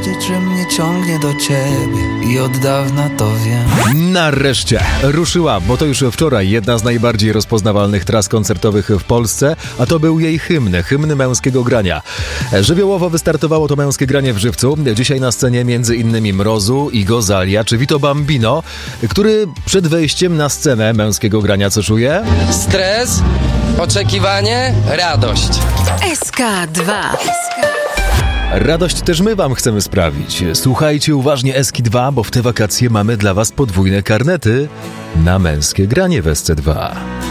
powiedzieć, że mnie ciągnie do ciebie i od dawna to wiem. Nareszcie ruszyła, bo to już wczoraj jedna z najbardziej rozpoznawalnych tras koncertowych w Polsce, a to był jej hymn męskiego grania. Żywiołowo wystartowało to męskie granie w Żywcu. Dzisiaj na scenie m.in. Mrozu, Igo, Zalia czy Vito Bambino, który przed wejściem na scenę męskiego grania co czuje? Stres, oczekiwanie, radość. SK2. Radość też my wam chcemy sprawić. Słuchajcie uważnie SK2, bo w te wakacje mamy dla was podwójne karnety na męskie granie w SC2.